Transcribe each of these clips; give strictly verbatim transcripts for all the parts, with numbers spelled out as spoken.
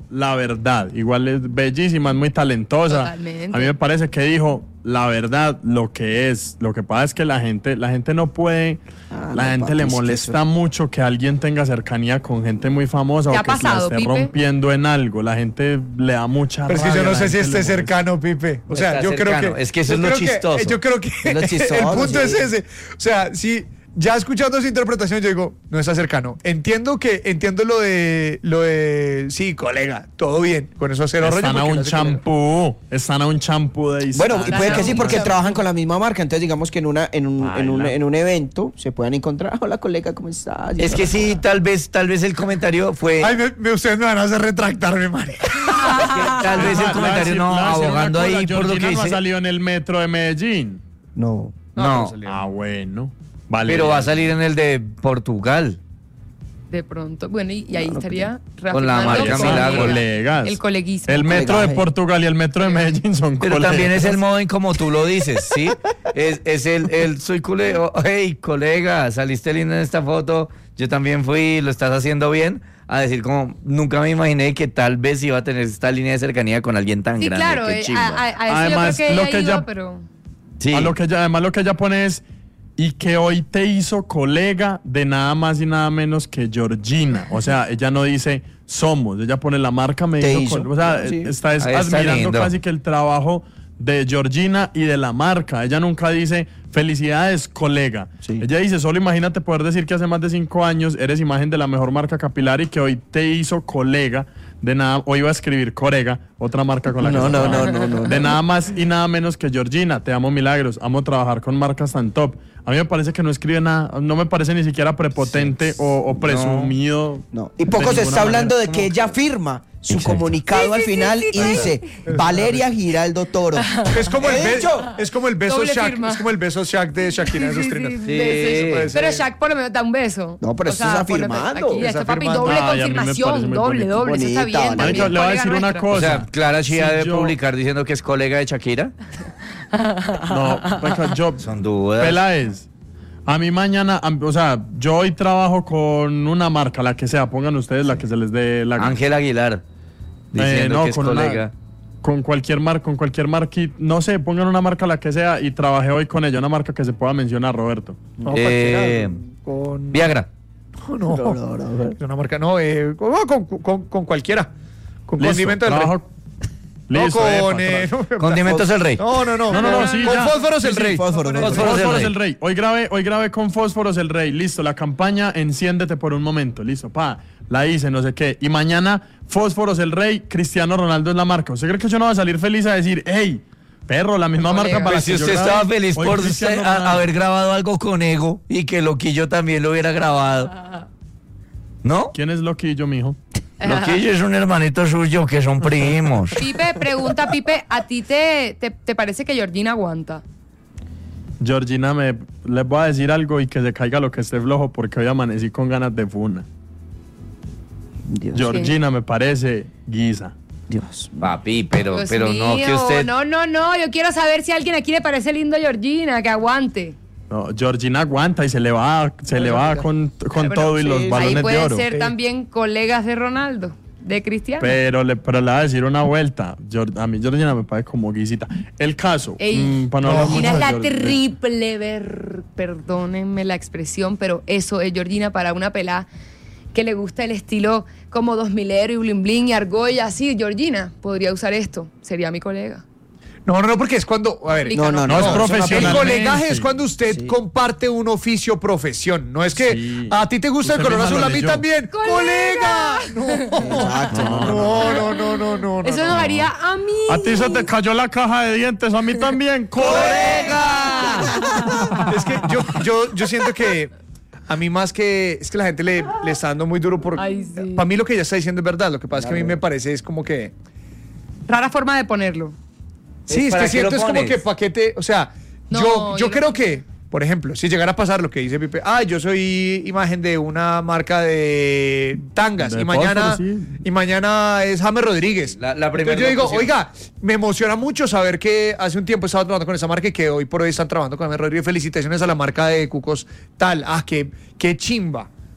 la verdad. Igual es bellísima, es muy talentosa. Totalmente. A mí me parece que dijo la verdad, lo que es. Lo que pasa es que la gente, la gente no puede, Ah, la no, gente papi, le es que molesta eso- mucho que alguien tenga cercanía con gente muy famosa ¿Te o ha que pasado, la esté Pipe? rompiendo en algo. La gente le da mucha Pero es que rabia, yo no la sé si gente esté le molesta. cercano, Pipe. O No sea, está yo creo cercano. que. Es que eso yo es lo creo que- chistoso. yo creo que Es lo chistoso, el punto sí. es ese. O sea, si ya escuchando su interpretación, yo digo, no está cercano. Entiendo que, entiendo lo de, lo de, sí, colega, todo bien. Con eso cero rollo. Están a porque un no sé colega. champú. Están a un champú de Bueno, y distancia. puede que sí, porque Claro. trabajan con la misma marca. Entonces, digamos que en una en un, en un, Baila. en un evento se puedan encontrar. Hola, colega, ¿cómo estás? Es que sí, tal vez, tal vez el comentario fue. Ay, me, me- ustedes me van a hacer retractarme, Mari. Tal vez el Ah, comentario le voy a no, decir- le voy a decir una abogando cosa, ahí por lo Georgina que no ha dice. salido en el metro de Medellín. No. No, Ah, bueno. Vale. pero va a salir en el de Portugal. De pronto. Bueno, y, y ahí No, no, estaría Con la reafirmando marca con Milagro. Colegas. el coleguismo. El metro de Colegaje. Portugal y el metro de Medellín son Pero colegas. también es el modo en como tú lo dices, ¿sí? Es, es el, el soy culero, hey, colega, saliste lindo en esta foto, yo también fui, lo estás haciendo bien, a decir como, nunca me imaginé que tal vez iba a tener esta línea de cercanía con alguien tan Sí, grande, claro, qué eh, chimba. a, a- a eso Además, yo creo que lo ella que iba, ya- pero... Sí. A lo que ella, además lo que ella pone es y que hoy te hizo colega de nada más y nada menos que Georgina. O sea, ella no dice somos, ella pone la marca me Te hizo, hizo. col- o sea, Sí. está, es Ahí está admirando lindo. casi que el trabajo de Georgina y de la marca. Ella nunca dice felicidades, colega. Sí. Ella dice, solo imagínate poder decir que hace más de cinco años eres imagen de la mejor marca capilar y que hoy te hizo colega de nada, hoy iba a escribir corega, otra marca con la que No, se no, trabaja. no, no, no, De no. nada más y nada menos que Georgina, te amo milagros, amo trabajar con marcas tan top. A mí me parece que no escribe nada, no me parece ni siquiera prepotente o, o presumido. No. Y poco de se ninguna está hablando manera. de que ella firma su Exacto. comunicado al final y dice Valeria Giraldo Toro. Es como el, He be- dicho. es como el beso Doble Shaq. firma. Es como el beso Shaq de Shakira en Sí, sus sí, trinos. sí, Sí. beso. puede ser. Pero Shaq por lo menos da un beso. No, pero O esto sea, está por lo menos firmando. Aquí, Está este papi, firmando. doble Ay, a mí me parece confirmación, muy doble, bonito. doble. Eso está Bonita, bien. Marica, Marica, también, le voy a colega decir una nuestra. cosa. O sea, Clara Chía Si debe yo- publicar diciendo que es colega de Shakira. No, marica, yo, Son dudas. Peláez, a mí mañana, am- o sea, yo hoy trabajo con una marca, la que sea, pongan ustedes la que se les dé la gana. Ángel Aguilar. Eh, Diciendo no, que es con una- colega. Con cualquier marca, con cualquier marca, no sé, pongan una marca la que sea y trabajé hoy con ella, una marca que se pueda mencionar, Roberto. No, Eh, cualquiera, con... Viagra. No, no, No, no, no, no. es una marca, no, eh, con, con, con- con cualquiera. Con Listo, condimento del rey. trabajo- No, Listo, con... epa, eh, tra- no, Condimentos el Rey. No, no, no. No, no, no, sí, Con ya. fósforos el Sí, sí, rey. fósforos del rey. Fósforos del Fósforos Rey. el Rey. Hoy grabé, hoy grabé con Fósforos el Rey. Listo, la campaña Enciéndete por un momento. Listo, pa. La hice, no sé qué. Y mañana, Fósforos el Rey, Cristiano Ronaldo es la marca. ¿Usted cree que yo no voy a salir feliz a decir, hey, perro, la misma Colega. marca para Pues si la que yo usted grabé? estaba feliz Hoy por Cristiano usted a- Ronaldo. haber grabado algo con Ego y que Loquillo también lo hubiera grabado. ¿No? ¿Quién es Loquillo, mijo? Loquillo es un hermanito suyo que son primos. Pipe, pregunta, Pipe, ¿a ti te, te, te parece que Georgina aguanta? Georgina, me, les voy a decir algo y que se caiga lo que esté flojo porque hoy amanecí con ganas de funa. Dios, Georgina me parece guisa. Dios. Papi, pero, Dios pero no que mío, usted. No, no, no, yo quiero saber si a alguien aquí le parece lindo Georgina, que aguante. No, Georgina aguanta y se le va, se le va con, con Bueno, todo y los sí, Ahí balones de pueden oro. ser también colegas de Ronaldo, de Cristiano. Pero le, pero le voy a decir una vuelta. Jor- a mí Georgina me parece como guisita. El caso. Ey, mm, para no hablar Georgina mucho es de la Geor- de- triple ver, perdónenme la expresión, pero eso es Georgina para una pelá que le gusta el estilo como dos milero y bling bling y argolla, así. Georgina podría usar esto, sería mi colega. No, no, no, porque es cuando... A ver, No, no, No, es no, profesional. el colegaje es cuando usted Sí. comparte un oficio profesión. No es que Sí. a ti te gusta el Usted color misma azul, lo a mí leyó. también. ¡Colega! Exacto. No, no, no, no, no, no. Eso nos haría a mí. A ti se te cayó la caja de dientes, a mí también. ¡Colega! Es que yo, yo, yo siento que a mí más que... Es que la gente le, le está dando muy duro por... Ay, sí. Para mí lo que ella está diciendo es verdad. Lo que pasa es que a mí me parece es como que... Rara forma de ponerlo. Sí, es ¿Para que qué lo siento es como pones? que paquete... O sea, No, yo, yo yo no- creo que... Por ejemplo, si llegara a pasar lo que dice Pipe, ah, yo soy imagen de una marca de tangas De y mañana fósforo, sí. y mañana es James Rodríguez. La- la primera Entonces yo digo, locución. oiga, me emociona mucho saber que hace un tiempo estaba trabajando con esa marca y que hoy por hoy están trabajando con James Rodríguez. Felicitaciones a la marca de Cucos tal. Ah, qué, qué chimba.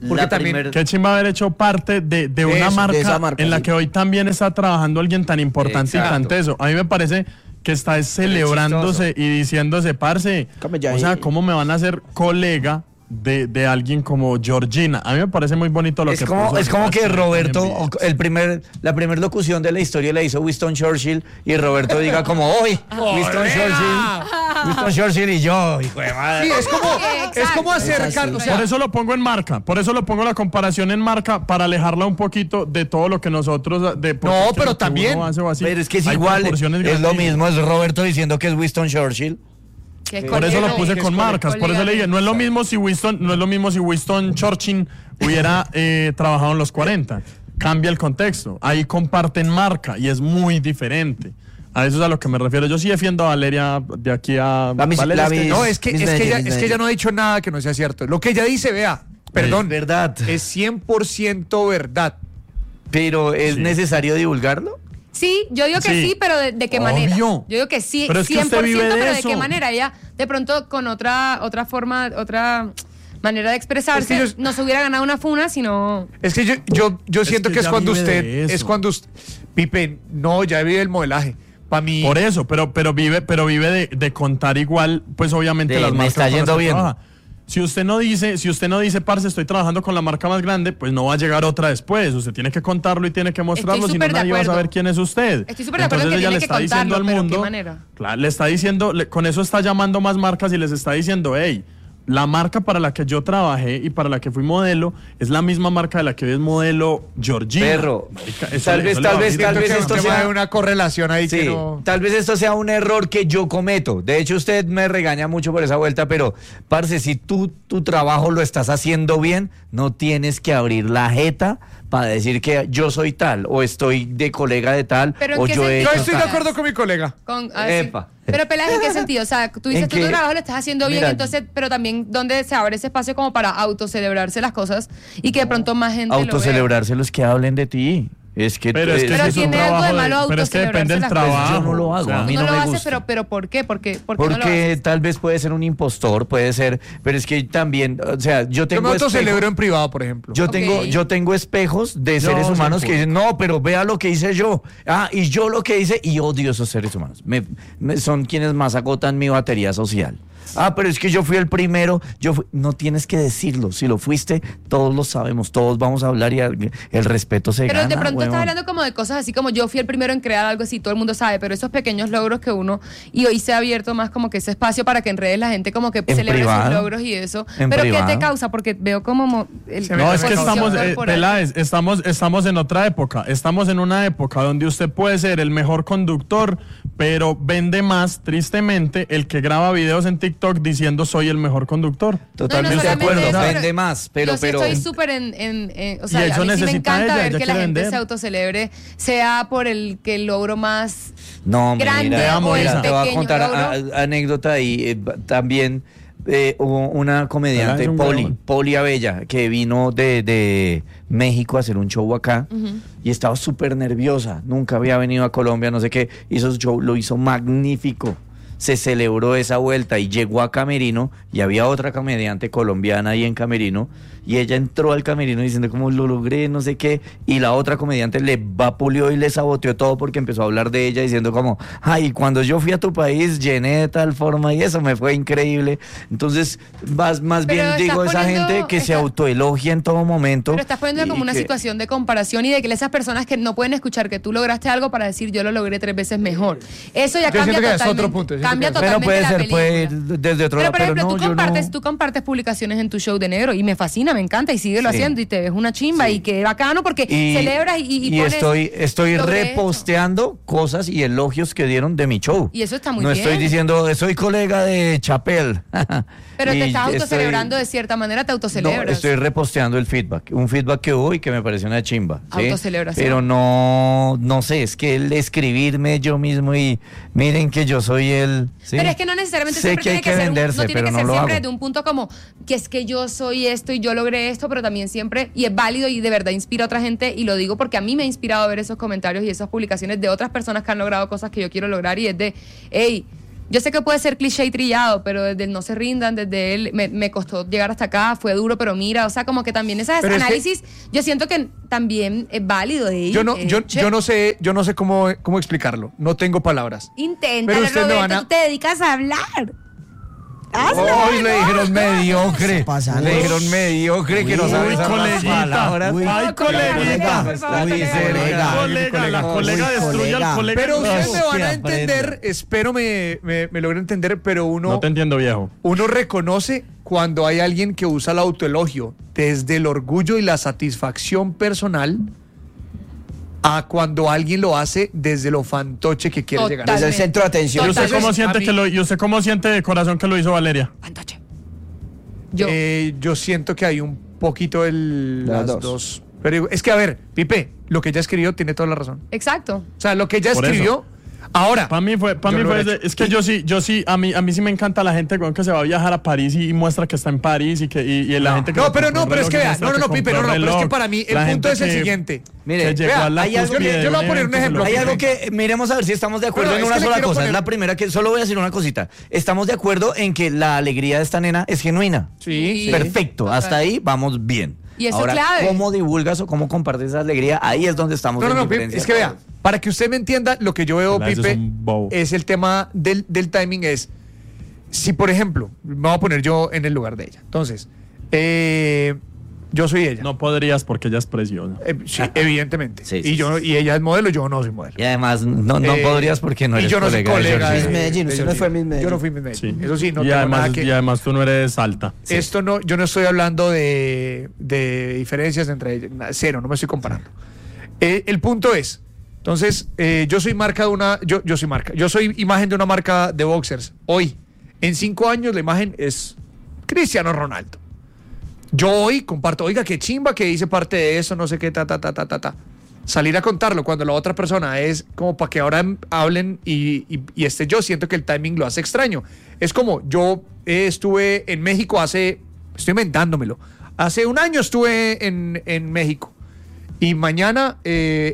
Porque La también... primer- Qué chimba haber hecho parte de, de De una eso, de marca, esa marca, en la sí. que hoy también está trabajando alguien tan importante Exacto. y tan teso. A mí me parece que está es celebrándose y diciéndose, parce, Come ya o sea, ahí. ¿cómo me van a hacer colega de, de alguien como Georgina? A mí me parece muy bonito lo Es que como, puso es como que Sebastián Roberto, en video. el primer, la primera locución de la historia la hizo Winston Churchill y Roberto diga como hoy, Winston Churchill, Winston Churchill y yo, hijo de madre. Sí, es como, Sí, exacto. es como acercar, Exacto. o sea, Por eso lo pongo en marca, por eso lo pongo la comparación en marca, para alejarla un poquito de todo lo que nosotros... De, porque No, es que pero lo que también- uno hace o así, Pero es que es hay igual, proporciones es lo grandísimas. mismo, es Roberto diciendo que es Winston Churchill. Que es Por eso lo colega, puse que es con colega, marcas, por eso le dije, no es lo mismo si Winston, no es lo mismo si Winston Churchill hubiera eh, trabajado en los cuarenta. Cambia el contexto. Ahí comparten marca y es muy diferente. A eso es a lo que me refiero. Yo sí defiendo a Valeria de aquí a La mis- Valeria la es que- mis- no, es que, Mis es que, ella, Medellín, es que Medellín. ella no ha dicho nada que no sea cierto. Lo que ella dice, vea, perdón, Es verdad. es cien por ciento verdad. Pero ¿es Sí. necesario divulgarlo? Sí, yo digo que sí, Sí. pero de, de qué Obvio. manera. Yo digo que sí, Pero es que cien por usted ciento, vive de pero de eso. qué manera. Ella, de pronto, con otra otra forma, otra manera de expresarse, Es que yo- no se hubiera ganado una funa, sino... Es que yo, yo, yo Es siento que que, es ella cuando vive usted, de eso. es cuando usted, Pipe, no, ya vive el modelaje. Para mí, Por eso, pero, pero vive, pero vive de, de contar igual, pues obviamente De, las me marcas está con las yendo que bien. trabaja. Si usted no dice, si usted no dice, parce, estoy trabajando con la marca más grande, pues no va a llegar otra después. Usted tiene que contarlo y tiene que mostrarlo, si no súper de nadie va a acuerdo. saber quién es usted. Estoy súper de acuerdo en Entonces que ella tiene le que está diciendo contarlo, al pero ¿qué mundo, manera? claro, le está diciendo, le- con eso está llamando más marcas y les está diciendo, hey, la marca para la que yo trabajé y para la que fui modelo es la misma marca de la que hoy es modelo Georgina. Perro, Marica, eso tal le- vez- eso le tal va a vez- abrir- tal siento vez que esto es un tema sea- de una correlación ahí Sí, que no... tal vez esto sea un error que yo cometo. De hecho, usted me regaña mucho por esa vuelta, pero, parce, si tú tu trabajo lo estás haciendo bien, no tienes que abrir la jeta para decir que yo soy tal, o estoy de colega de tal, Pero ¿en o qué yo he sentido? Yo hecho estoy de tal. acuerdo con mi colega. Con, ah, sí. Epa. Pero Peláez, ¿en qué sentido? O sea, tú dices, ¿En tú tu qué? trabajo lo estás haciendo bien, Mira, entonces, pero también donde se abre ese espacio como para autocelebrarse las cosas y que de pronto más gente lo vea. Autocelebrarse los que hablen de ti. Es que Pero es que Pero ese es un tiene algo de trabajo malo pero es que depende del autocelebrarse las cosas. trabajo. Yo no lo hago, o sea, a mí Tú no no, me lo haces, gusta. pero, pero ¿por qué? ¿Por qué, ¿Por qué no lo Porque haces? tal vez puede ser un impostor, puede ser, pero es que también, o sea, yo Yo tengo me autocelebro espejos- en privado, por ejemplo. Yo Ok. tengo, yo tengo espejos de Yo seres sí humanos que puedo. dicen, no, pero vea lo que hice yo. Ah, y yo lo que hice, y odio esos seres humanos. Me- me- son quienes más agotan mi batería social. Ah, pero es que yo fui el primero. Yo fui- no tienes que decirlo. Si lo fuiste, todos lo sabemos. Todos vamos a hablar y el, el respeto se Pero gana. de pronto huevón. estás hablando como de cosas así como yo fui el primero en crear algo así, todo el mundo sabe, pero esos pequeños logros que uno, y hoy se ha abierto más como que ese espacio para que en redes la gente como que En celebre sus privado. logros y eso. En Pero ¿qué te privado. causa? Porque veo como... mo- el- Se me No, Pero es que posición estamos, eh, corporal. Peláez, estamos, estamos en otra época. Estamos en una época donde usted puede ser el mejor conductor, pero vende más, tristemente, el que graba videos en TikTok diciendo soy el mejor conductor. Totalmente No, no de solamente acuerdo. eso, Vende más, pero, yo sí pero. estoy súper en, en- en- o sea, Y eso a mí sí me necesita encanta ella, ver ella que la quiere gente vender. se autocelebre, sea por el que el logro más No, grande mira, Veamos, o el Isa. te voy a pequeño contar logro. a- a- anécdota ahí. eh, ba- también eh, hubo una comediante, Es un Poli, huevón. Poli Abella, que vino de, de México a hacer un show acá y estaba súper nerviosa. Nunca había venido a Colombia, no sé qué. Hizo su show, lo hizo magnífico. Se celebró esa vuelta y llegó a Camerino y había otra comediante colombiana ahí en Camerino y ella entró al Camerino diciendo como lo logré, no sé qué, y la otra comediante le vapuleó y le saboteó todo porque empezó a hablar de ella diciendo como, ay, cuando yo fui a tu país llené de tal forma y eso me fue increíble. Entonces, más, más Pero bien estás digo esa poniendo- gente que se estás- autoelogia en todo momento. Pero estás poniendo y como una que- situación de comparación y de que esas personas que no pueden escuchar que tú lograste algo para decir yo lo logré tres veces mejor. Eso ya Yo cambia siento que es totalmente. otro punto, yo siento Cambia que es- Pero totalmente puede la ser, puede película. ir desde otro Pero lado, por ejemplo, pero tú no, yo compartes, no. tú compartes publicaciones en tu show de negro y me fascina, me encanta y síguelo Sí. haciendo y te ves una chimba Sí. y qué bacano porque Y, celebras y, y, y pones estoy, estoy sobre reposteando cosas y elogios que dieron de mi show. Y eso está muy no bien. estoy diciendo, soy colega de Chapel. Pero Y te estás estoy- autocelebrando de cierta manera, te No, autocelebras. estoy reposteando el feedback. Un feedback que hubo y que me pareció una chimba. ¿sí? Autocelebración. Pero no, no sé, es que el escribirme yo mismo y miren que yo soy el. ¿sí? Pero es que no necesariamente sé siempre que hay tiene que, que ser, un- venderse, no tiene pero que no ser lo siempre hago. de un punto como que es que yo soy esto y yo logré esto, pero también siempre, y es válido y de verdad inspira a otra gente, y lo digo porque a mí me ha inspirado ver esos comentarios y esas publicaciones de otras personas que han logrado cosas que yo quiero lograr, y es de, hey, Yo sé que puede ser cliché y trillado, pero desde el no se rindan, desde él me, me costó llegar hasta acá, fue duro, pero mira, o sea, como que también ese Pero es que- análisis, yo siento que también es válido de ella. Yo no, eh, yo, che, yo no sé, yo no sé cómo, cómo explicarlo. No tengo palabras. Intenta, Pero ustedes me Roberto, van a- tú te dedicas a hablar. Hazlo. Hoy le dijeron mediocre. Se pasa. Le dijeron mediocre que no Uy, sabe esas coleguita. palabras. Uy, Ay, coleguita. por favor, Uy, colega. colega. Colega, la Uy, colega destruye colega. al colega. Pero No, ustedes me van a que entender, aprenda. espero me, me, me logren entender, pero uno, No te entiendo, viejo. uno reconoce cuando hay alguien que usa el autoelogio desde el orgullo y la satisfacción personal a cuando alguien lo hace desde lo fantoche que quiere llegar. Desde el centro de atención. ¿Y usted Entonces, cómo siente a mí- que lo, y usted cómo siente de corazón que lo hizo Valeria? Fantoche. Yo. Eh, yo siento que hay un poquito el, De las las dos. dos. Pero digo, es que, a ver, Pipe, lo que ella escribió tiene toda la razón. Exacto. O sea, lo que ella Por escribió, ahora. Para mí fue, para Yo mí lo fue, he de- hecho. es que yo sí, yo sí, a mí, a mí sí me encanta la gente weón, que se va a viajar a París y, y muestra que está en París y que y, y la gente que No, se pero compró no, pero es reloj que y vea, muestra no, no, que no, Pipe, no, compró no, pero es que reloj. para mí el La punto gente es el que- siguiente. Mire, que llegó vea, a la hay algo cúspide que- de yo le voy a poner un evento, ejemplo. se Hay lo- algo que miremos a ver si estamos de acuerdo Pero en es una que le sola quiero cosa. poner- Es la primera que solo voy a decir una cosita. Estamos de acuerdo en que la alegría de esta nena es genuina. Sí, Sí. Perfecto, Total. hasta ahí vamos bien. Y eso Ahora, es clave. ¿cómo divulgas o cómo compartes esa alegría? Ahí es donde estamos No, no, en no, Pipe, diferencia es que vea, todos. para que usted me entienda, lo que yo veo, Ojalá, ese Pipe, es un bobo. es el tema del, del timing, es, si por ejemplo, me voy a poner yo en el lugar de ella. Entonces, eh, yo soy ella. No podrías porque ella es preciosa. Eh, sí, evidentemente. Sí, sí, y, yo, y ella es modelo, yo no soy modelo. Y además, no, no Eh, podrías porque no y eres yo no soy colega de colega Georgina. Miss Medellín, de usted no Georgina. fue Miss Medellín. Yo no fui Miss Medellín. Sí. Eso sí, no y tengo además, nada que... y además tú no eres alta. Esto no, yo no estoy hablando de, de diferencias entre ellas, na- cero, no me estoy comparando. Eh, el punto es, entonces, eh, yo soy marca de una, yo, yo soy marca, yo soy imagen de una marca de boxers. Hoy, en cinco años, la imagen es Cristiano Ronaldo. Yo hoy comparto, oiga, qué chimba que hice parte de eso, no sé qué, ta, ta, ta, ta, ta, ta. Salir a contarlo cuando la otra persona es como para que ahora hablen y, y, y este yo siento que el timing lo hace extraño. Es como yo eh, estuve en México hace, estoy inventándomelo, hace un año estuve en, en México y mañana eh,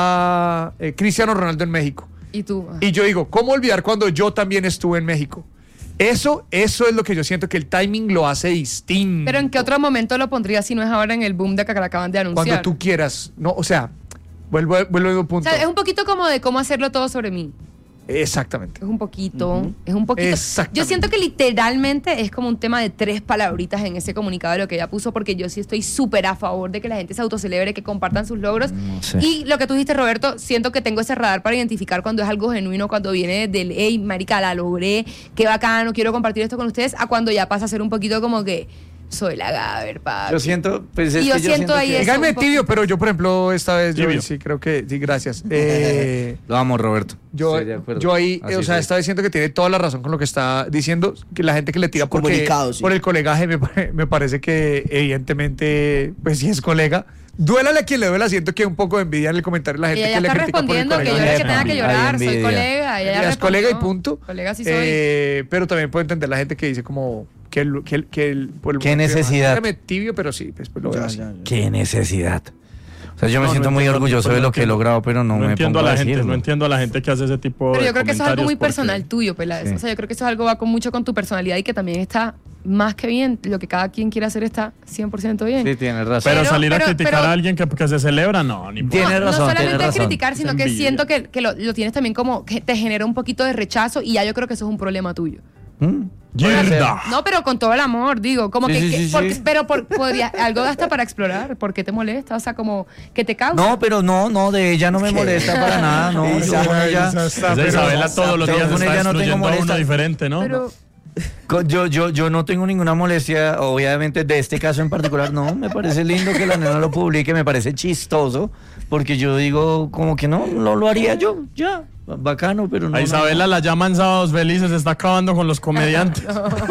está eh, Cristiano Ronaldo en México. Y tú. ah. Y yo digo, ¿cómo olvidar cuando yo también estuve en México? Eso, eso es lo que yo siento que el timing lo hace distinto. Pero ¿en qué otro momento lo pondrías si no es ahora en el boom de que acaban de anunciar? Cuando tú quieras. No, o sea, vuelvo, vuelvo a un O punto. sea, es un poquito como de cómo hacerlo todo sobre mí. Exactamente. Es un poquito, es un poquito. Exactamente. Yo siento que literalmente es como un tema de tres palabritas en ese comunicado de lo que ella puso, porque yo sí estoy súper a favor de que la gente se autocelebre, que compartan sus logros. No sé. Y lo que tú dijiste, Roberto, siento que tengo ese radar para identificar cuando es algo genuino, cuando viene del, hey, marica, la logré, qué bacano, quiero compartir esto con ustedes, a cuando ya pasa a ser un poquito como que soy la Gaber, papi. Yo siento, pues es Y yo que yo siento ahí que- eso. Díganme un poco. tibio, pero yo, por ejemplo, esta vez, yo Tibio. sí creo que, sí, gracias. Eh, Lo amo, Roberto. yo, Estoy de acuerdo. yo ahí, Así eh, o sea, soy. esta vez siento que tiene toda la razón con lo que está diciendo, que la gente que le tira Su porque, comunicado, sí. por el colegaje me, pare- me parece que evidentemente, pues sí es colega. Duélale a quien le duela, siento que hay un poco de envidia en el comentario de la Y gente ella que le está critica por el respondiendo que yo colegaje. era que tenga que Hay llorar, soy envidia. colega. Ella ya es colega y respondió. punto. Colega sí soy. Eh, pero también puedo entender la gente que dice como que el, que el, que el- por el- ¿Qué necesidad? Dígame tibio, pero sí, pues, pues lo veo Ya, así. ya, ya. Qué necesidad. O sea, yo me No, siento no muy entiendo, orgulloso no de lo que he entiendo. logrado, pero no, No me entiendo pongo a la a gente, decirlo. no entiendo a la gente que hace ese tipo Pero de yo creo que eso es algo muy comentarios porque- personal tuyo, Peláez. Sí. O sea, yo creo que eso es algo va con mucho con tu personalidad y que también está más que bien. Lo que cada quien quiere hacer está cien por ciento bien. Sí, tienes razón. Pero, Pero- salir a pero- criticar pero- a alguien que, que se celebra, no, ni por- Tiene no, razón, no solamente tiene es razón. criticar, sino Es que envidia. siento que, que lo, lo tienes también como que te genera un poquito de rechazo y ya yo creo que eso es un problema tuyo. ¿Mm? Yerda. No, pero con todo el amor, digo, como Sí, que, sí, que- sí, porque- sí. pero por, podría algo hasta para explorar, ¿por qué te molesta? O sea, como que te causa. No, pero no, no, de ella no me molesta para nada, no. Yo Esa- con ella, esa está, Esa pero- Isabela todos los yo días con está ella no tengo destruyendo a uno molesta. diferente, ¿no? pero con- yo, yo, yo no tengo ninguna molestia, obviamente, de este caso en particular, no. Me parece lindo que la nena lo publique, me parece chistoso, porque yo digo, como que no, no lo haría yo, ya. Bacano, pero no. A no, Isabela no. la llaman sábados felices, se está acabando con los comediantes.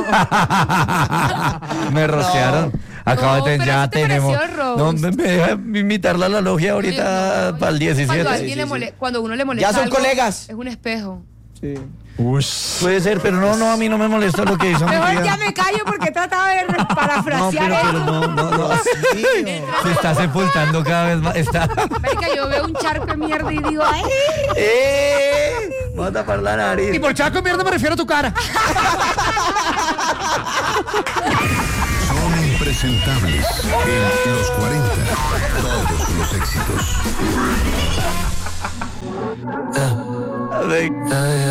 Me rociaron. Acabo No, de tener, pero ya ¿sí te tenemos. pareció, Rose? No, me, me deja invitarla a la logia ahorita no, para el diecisiete. Cuando, Sí, alguien sí, le sí. mole- cuando uno le molesta Ya son algo, colegas. es un espejo. Sí. Ush. Puede ser, pero no, no, a mí no me molesta lo que hizo mi Mejor tía. ya me callo porque trataba de No, parafrasear pero, pero esto. no, no, no. Se está sepultando cada vez más. Está. Marica, yo veo un charco de mierda y digo, ¡ay! ¡Eh! Voy a tapar la nariz. Y por chaco de mierda me refiero a tu cara. Son impresentables en los cuarenta. Todos los éxitos. A ver.